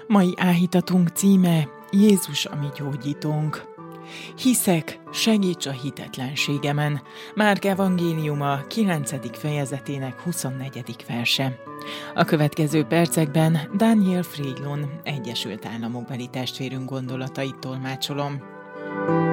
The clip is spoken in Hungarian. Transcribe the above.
Mai áhítatunk címe Jézus a mi gyógyítónk. Hiszek, segíts a hitetlenségemen. Márk evangéliuma 9. fejezetének 24. verse. A következő percekben Daniel Friedlund Egyesült Államokbeli testvérünk gondolatait tolmácsolom.